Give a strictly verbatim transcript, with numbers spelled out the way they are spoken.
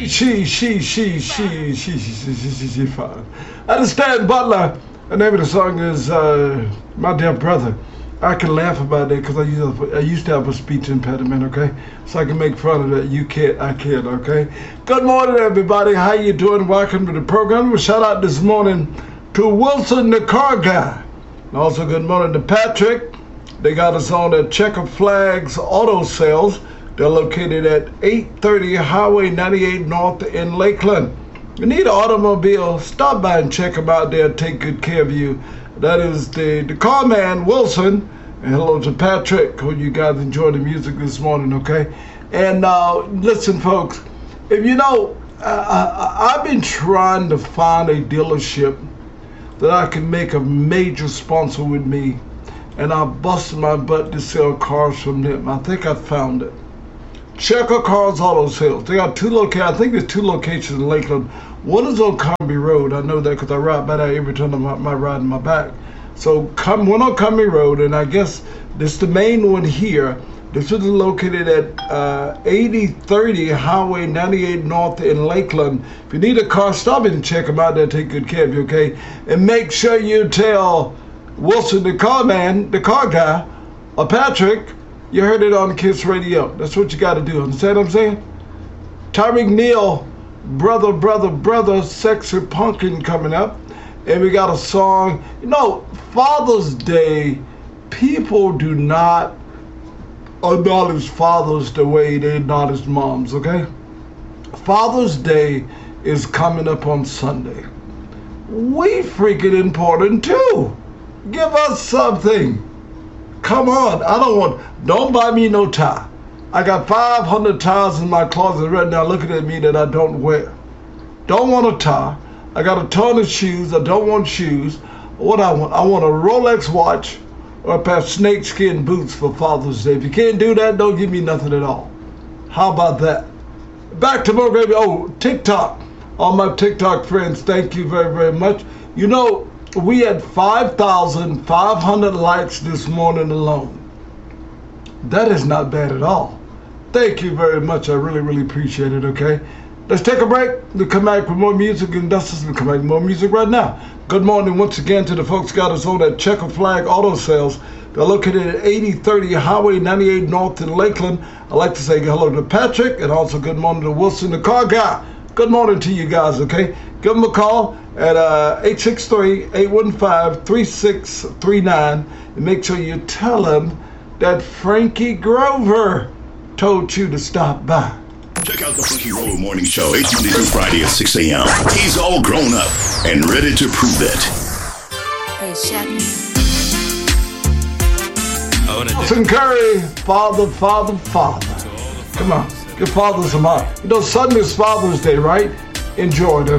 She, she, she, she, she, she, she, she, she, she, fine. Understand, Butler. The name of the song is uh, My Dear Brother. I can laugh about that because I used, to, I used to have a speech impediment, okay? So I can make fun of that. You can't, I can't, okay? Good morning, everybody. How you doing? Welcome to the program. We'll shout out this morning to Wilson, the car guy. And also good morning to Patrick. They got us on at Checker Flags Auto Sales. They're located at eight thirty Highway ninety-eight North in Lakeland. You need an automobile, stop by and check them out there. Take good care of you. That is the, the car man, Wilson. And hello to Patrick. Hope you guys enjoy the music this morning, okay? And uh, listen, folks, if you know, uh, I, I've been trying to find a dealership that I can make a major sponsor with me. And I busted my butt to sell cars from them. I think I found it. Checker Cars Auto Sales. They got two locations. I think there's two locations in Lakeland. One is on Cumbie Road. I know that because I ride by there every time I'm, I'm riding my back. So come one on Cumbie Road, and I guess this is the main one here. This is located at uh, eighty thirty Highway ninety-eight North in Lakeland. If you need a car, stop in and check them out. They'll take good care of you, okay? And make sure you tell Wilson, the car man, the car guy, or Patrick, you heard it on Kiss Radio. That's what you got to do. Understand what I'm saying? Tyreek Neal, brother, brother, brother, sexy punkin coming up. And we got a song. You know, Father's Day, people do not acknowledge fathers the way they acknowledge moms, okay? Father's Day is coming up on Sunday. We freaking important too. Give us something. Come on, I don't want, don't buy me no tie. I got five hundred ties in my closet right now looking at me that I don't wear. Don't want a tie. I got a ton of shoes. I don't want shoes. What I want, I want a Rolex watch or a pair of snakeskin boots for Father's Day. If you can't do that, don't give me nothing at all. How about that? Back to more baby. Oh, TikTok. All my TikTok friends, thank you very, very much. You know, we had five thousand five hundred likes this morning alone. That is not bad at all. Thank you very much. I really, really appreciate it, okay? Let's take a break. We'll come back with more music, and Dustin's will come back with more music right now. Good morning once again to the folks got us on at Checker Flag Auto Sales. They're located at eighty thirty Highway ninety-eight North in Lakeland. I'd like to say hello to Patrick and also good morning to Wilson, the car guy. Good morning to you guys, okay? Give them a call at uh, eight six three, eight one five, three six three nine and make sure you tell them that Frankie Grover told you to stop by. Check out the Frankie Grover Morning Show, each Monday through Friday at six a.m. He's all grown up and ready to prove it. Hey, Shaq. Austin Curry, father, father, father. Come on, give fathers a mind. You know, Sunday's Father's Day, right? Enjoy it,